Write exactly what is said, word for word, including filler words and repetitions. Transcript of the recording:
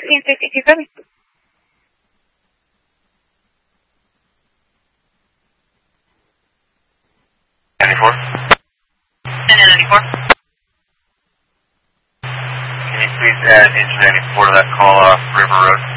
fourteen fifty-two, copy. ninety-four? Engine ninety-four. Can you please add engine ninety-four to that call off River Road?